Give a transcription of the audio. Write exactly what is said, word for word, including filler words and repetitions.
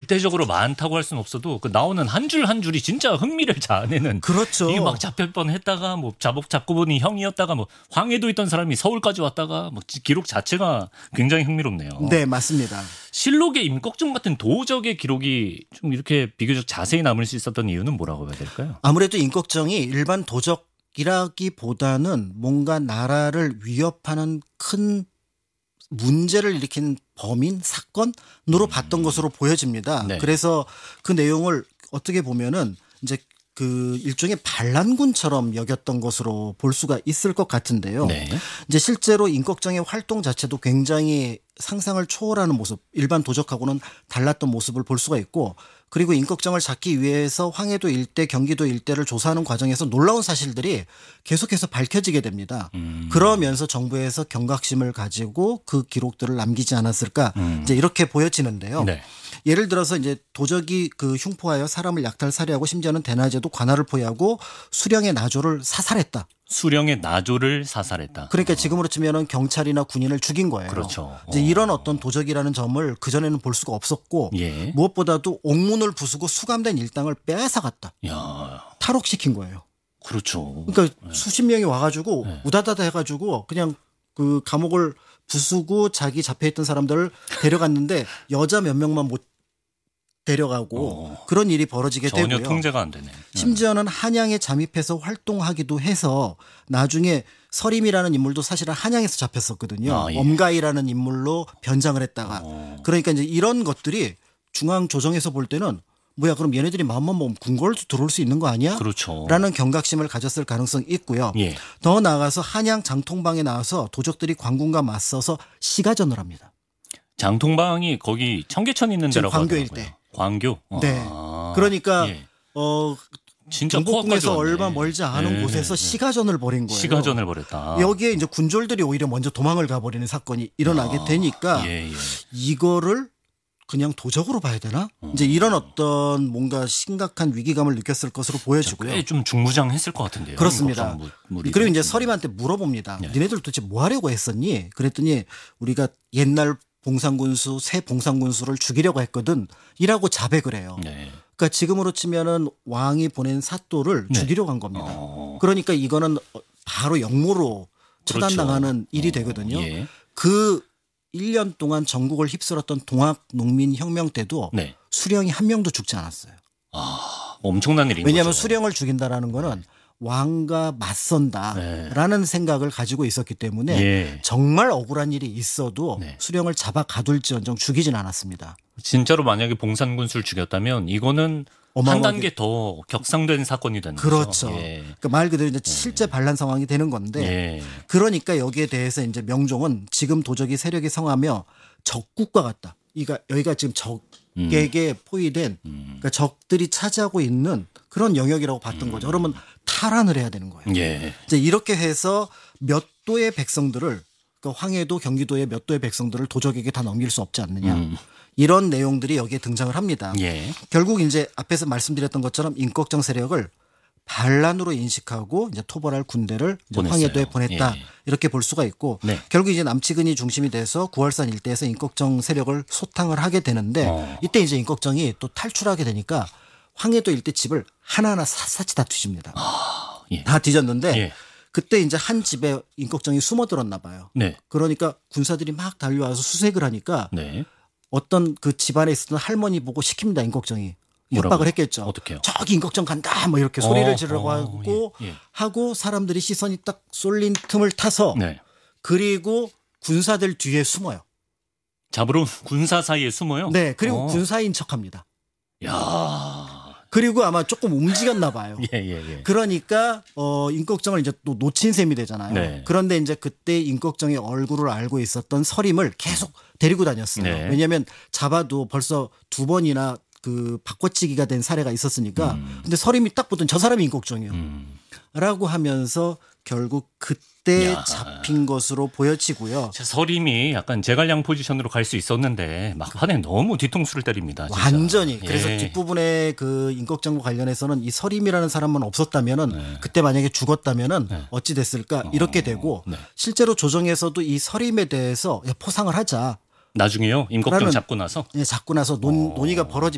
절대적으로 많다고 할 수는 없어도 그 나오는 한 줄 한 줄이 진짜 흥미를 자아내는. 그렇죠. 이게 막 잡힐 뻔했다가 뭐 잡 잡고 보니 형이었다가 뭐 황해도 있던 사람이 서울까지 왔다가 뭐 기록 자체가 굉장히 흥미롭네요. 네, 맞습니다. 실록의 임꺽정 같은 도적의 기록이 좀 이렇게 비교적 자세히 남을 수 있었던 이유는 뭐라고 해야 될까요? 아무래도 임꺽정이 일반 도적이라기보다는 뭔가 나라를 위협하는 큰 문제를 일으킨 범인 사건으로 봤던 것으로 보여집니다. 네. 그래서 그 내용을 어떻게 보면은 이제 그 일종의 반란군처럼 여겼던 것으로 볼 수가 있을 것 같은데요. 네. 이제 실제로 임꺽정의 활동 자체도 굉장히 상상을 초월하는 모습, 일반 도적하고는 달랐던 모습을 볼 수가 있고, 그리고 임꺽정을 잡기 위해서 황해도 일대, 경기도 일대를 조사하는 과정에서 놀라운 사실들이 계속해서 밝혀지게 됩니다. 음. 그러면서 정부에서 경각심을 가지고 그 기록들을 남기지 않았을까, 음. 이제 이렇게 보여지는데요. 네. 예를 들어서 이제 도적이 그 흉포하여 사람을 약탈 살해하고 심지어는 대낮에도 관할을 포위하고 수령의 나조를 사살했다. 수령의 나조를 사살했다. 그러니까 지금으로 치면은 경찰이나 군인을 죽인 거예요. 그렇죠. 이제 이런 어떤 도적이라는 점을 그 전에는 볼 수가 없었고, 예. 무엇보다도 옥문을 부수고 수감된 일당을 빼앗아갔다. 야, 탈옥시킨 거예요. 그렇죠. 그러니까 수십 명이 와가지고 네. 우다다다 해가지고 그냥 그 감옥을 부수고 자기 잡혀있던 사람들을 데려갔는데 여자 몇 명만 못 데려가고 어. 그런 일이 벌어지게 전혀 되고요. 통제가 안 되네. 심지어는 한양에 잠입해서 활동하기도 해서 나중에 서림이라는 인물도 사실은 한양에서 잡혔었거든요. 아, 예. 엄가이라는 인물로 변장을 했다가. 어. 그러니까 이제 이런 것들이 중앙 조정에서 볼 때는 뭐야 그럼 얘네들이 마음만 먹으면 궁궐도 들어올 수 있는 거 아니야? 그렇죠. 라는 경각심을 가졌을 가능성이 있고요. 예. 더 나아가서 한양 장통방에 나와서 도적들이 관군과 맞서서 시가전을 합니다. 장통방이 거기 청계천 있는 지금 데라고 광교 하더라고요. 일대. 광교. 네. 아, 그러니까 예. 어, 진짜 경복궁에서 코앞까지 얼마 왔네. 멀지 않은 네, 곳에서 네. 시가전을 벌인 거예요. 시가전을 벌였다. 여기에 이제 군졸들이 오히려 먼저 도망을 가버리는 사건이 일어나게 아, 되니까 예, 예. 이거를 그냥 도적으로 봐야 되나? 어. 이제 이런 어떤 뭔가 심각한 위기감을 느꼈을 것으로 보여지고요. 꽤 좀 중무장했을 것 같은데요. 그렇습니다. 임꺽정 무리도. 그리고 이제 서림한테 물어봅니다. 네. 니네들 도대체 뭐 하려고 했었니? 그랬더니 우리가 옛날 봉상군수, 새 봉상군수를 죽이려고 했거든. 이라고 자백을 해요. 네. 그러니까 지금으로 치면은 왕이 보낸 사또를 네. 죽이려고 한 겁니다. 어. 그러니까 이거는 바로 역모로 그렇죠. 처단당하는 일이 어, 되거든요. 예. 그 일 년 동안 전국을 휩쓸었던 동학농민혁명 때도 네. 수령이 한 명도 죽지 않았어요. 아, 엄청난 일인 왜냐하면 거죠. 수령을 죽인다라는 거는 왕과 맞선다라는 생각을 가지고 있었기 때문에 예. 정말 억울한 일이 있어도 네. 수령을 잡아 가둘지언정 죽이진 않았습니다. 진짜로 만약에 봉산군수를 죽였다면 이거는 한 어마어마하게- 단계 더 격상된 사건이 되는 그렇죠. 거죠. 예. 그러니까 말 그대로 이제 실제 반란 상황이 되는 건데 예. 그러니까 여기에 대해서 이제 명종은 지금 도적이 세력이 성하며 적국과 같다. 이가 여기가 지금 적에게 포위된 음. 그러니까 적들이 차지하고 있는 그런 영역이라고 봤던 거죠. 그러면 탈환을 해야 되는 거예요. 예. 이제 이렇게 해서 몇 도의 백성들을 그러니까 황해도 경기도의 몇 도의 백성들을 도적에게 다 넘길 수 없지 않느냐. 음. 이런 내용들이 여기에 등장을 합니다. 예. 결국 이제 앞에서 말씀드렸던 것처럼 임꺽정 세력을 반란으로 인식하고 이제 토벌할 군대를 이제 보냈어요. 황해도에 보냈다. 예. 이렇게 볼 수가 있고 네. 결국 이제 남치근이 중심이 돼서 구월산 일대에서 임꺽정 세력을 소탕을 하게 되는데 어. 이때 이제 임꺽정이 또 탈출하게 되니까 황해도 일대 집을 하나하나 샅샅이 다 뒤집니다. 예. 다 뒤졌는데 예. 그때 이제 한 집에 임꺽정이 숨어들었나 봐요. 네. 그러니까 군사들이 막 달려와서 수색을 하니까 네. 어떤 그 집안에 있었던 할머니 보고 시킵니다. 임꺽정이. 뭐라고요? 협박을 했겠죠. 어떻게요? 저기 임꺽정 간다. 뭐 이렇게 소리를 어, 지르라고 어, 하고 예, 예. 하고 사람들이 시선이 딱 쏠린 틈을 타서 네. 그리고 군사들 뒤에 숨어요. 잡으러 군사 사이에 숨어요? 네. 그리고 어. 군사인 척합니다. 야. 그리고 아마 조금 움직였나 봐요. 예, 예, 예. 그러니까 어 임꺽정을 이제 또 놓친 셈이 되잖아요. 네. 그런데 이제 그때 임꺽정의 얼굴을 알고 있었던 서림을 계속 데리고 다녔어요. 네. 왜냐하면 잡아도 벌써 두 번이나 그 바꿔치기가 된 사례가 있었으니까. 음. 근데 서림이 딱 보던 저 사람이 임꺽정이에요. 음. 라고 하면서 결국 그때 야. 잡힌 것으로 보여지고요. 자, 서림이 약간 제갈량 포지션으로 갈 수 있었는데 막판에 너무 뒤통수를 때립니다. 진짜. 완전히. 그래서 예. 뒷부분에 그 임꺽정과 관련해서는 이 서림이라는 사람만 없었다면은 네. 그때 만약에 죽었다면은 네. 어찌 됐을까 이렇게 되고 네. 실제로 조정에서도 이 서림에 대해서 야, 포상을 하자. 나중에요. 임꺽정 라는 잡고 나서 예, 잡고 나서 논, 어. 논의가 벌어지